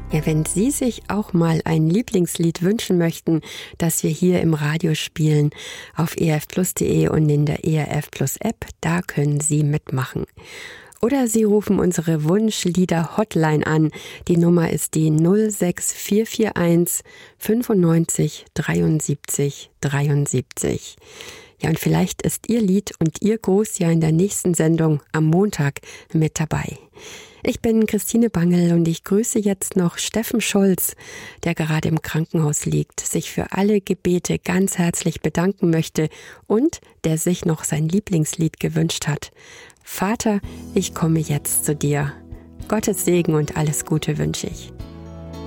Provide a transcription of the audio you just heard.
Ja, wenn Sie sich auch mal ein Lieblingslied wünschen möchten, das wir hier im Radio spielen, auf erfplus.de und in der ERF Plus App, da können Sie mitmachen. Oder Sie rufen unsere Wunschlieder-Hotline an. Die Nummer ist die 06441 95 73 73. Ja, und vielleicht ist Ihr Lied und Ihr Gruß ja in der nächsten Sendung am Montag mit dabei. Ich bin Christine Bangel und ich grüße jetzt noch Steffen Schulz, der gerade im Krankenhaus liegt, sich für alle Gebete ganz herzlich bedanken möchte und der sich noch sein Lieblingslied gewünscht hat. Vater, ich komme jetzt zu dir. Gottes Segen und alles Gute wünsche ich.